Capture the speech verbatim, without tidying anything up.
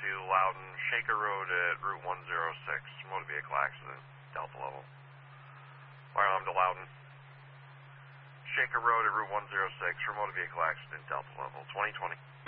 Loudon, Shaker Road at Route one oh six, motor vehicle accident, Delta level. Fire alarm to Loudon. Shaker Road at Route one oh six for motor vehicle accident, Delta level, twenty twenty.